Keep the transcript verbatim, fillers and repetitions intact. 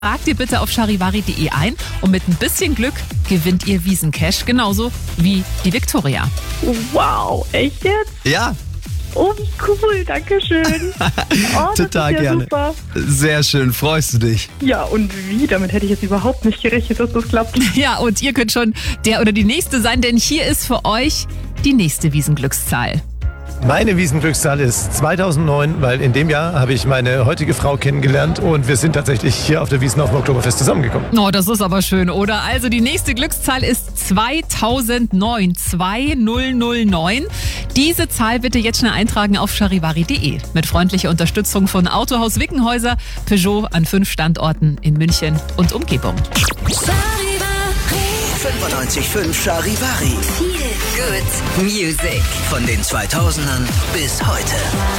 Tragt ihr bitte auf charivari punkt de ein und mit ein bisschen Glück gewinnt ihr Wiesencash, genauso wie die Viktoria. Wow, echt jetzt? Ja. Oh, wie cool, danke schön. Oh, Total das ist ja gerne. Super. Sehr schön, freust du dich? Ja, und wie? Damit hätte ich jetzt überhaupt nicht gerechnet, dass das klappt. Ja, und ihr könnt schon der oder die Nächste sein, denn hier ist für euch die nächste Wiesenglückszahl. Meine Wiesenglückszahl ist zweitausendneun, weil in dem Jahr habe ich meine heutige Frau kennengelernt und wir sind tatsächlich hier auf der Wiesn auf dem Oktoberfest zusammengekommen. Oh, das ist aber schön, oder? Also die nächste Glückszahl ist zweitausendneun, zweitausendneun. Diese Zahl bitte jetzt schnell eintragen auf charivari punkt de. Mit freundlicher Unterstützung von Autohaus Wickenhäuser, Peugeot an fünf Standorten in München und Umgebung. fünfundneunzig Komma fünf Charivari. Feel good music. Von den zweitausendern bis heute.